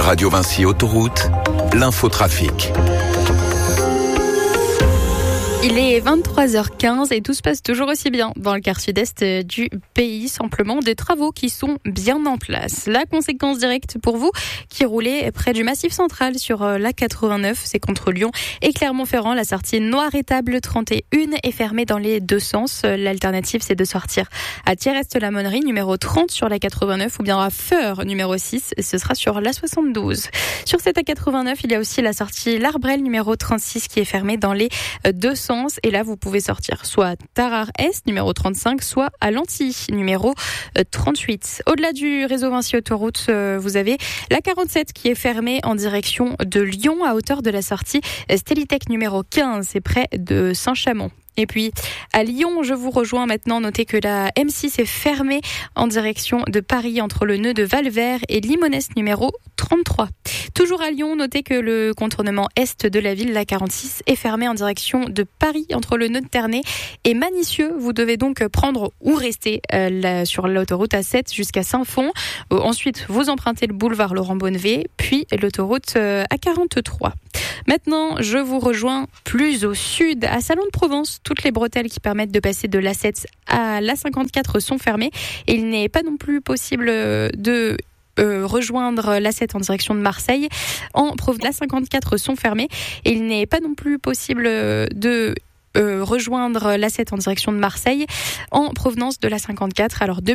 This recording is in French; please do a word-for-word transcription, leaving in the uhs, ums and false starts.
Radio Vinci Autoroute, l'infotrafic. Il est vingt-trois heures quinze et tout se passe toujours aussi bien dans le quart sud-est du pays. Simplement des travaux qui sont bien en place. La conséquence directe pour vous qui roulez près du Massif central sur l'A quatre-vingt-neuf, c'est contre Lyon et Clermont-Ferrand. La sortie Noir-Étable trente et un est fermée dans les deux sens. L'alternative, c'est de sortir à Thierrest-la-Monnerie, numéro trente sur l'A quatre-vingt-neuf, ou bien à Feur, numéro six, ce sera sur l'A soixante-douze. Sur cette A quatre-vingt-neuf, il y a aussi la sortie L'Arbrel, numéro trente-six, qui est fermée dans les deux sens. Et là, vous pouvez sortir soit à Tarare-Est, numéro trente-cinq, soit à Lanty, numéro trente-huit. Au-delà du réseau Vinci Autoroute, vous avez la quarante-sept qui est fermée en direction de Lyon à hauteur de la sortie Stélitech numéro quinze, c'est près de Saint-Chamond. Et puis, à Lyon, je vous rejoins maintenant. Notez que la M six est fermée en direction de Paris entre le nœud de Valvert et Limonest numéro trente-trois. Toujours à Lyon, notez que le contournement est de la ville, la quarante-six, est fermé en direction de Paris entre le nœud de Ternay et Manicieux. Vous devez donc prendre ou rester euh, la, sur l'autoroute A sept jusqu'à Saint-Fond. Euh, ensuite, vous empruntez le boulevard Laurent-Bonnevé, puis l'autoroute euh, A quarante-trois. Maintenant, je vous rejoins plus au sud, à Salon de Provence. Toutes les bretelles qui permettent de passer de l'A sept à l'A cinquante-quatre sont fermées. Et il n'est pas non plus possible de euh, rejoindre l'A sept en direction de Marseille. En l'A cinquante-quatre sont fermées. Et il n'est pas non plus possible de euh, rejoindre l'A sept en direction de Marseille en provenance de l'A cinquante-quatre. Alors,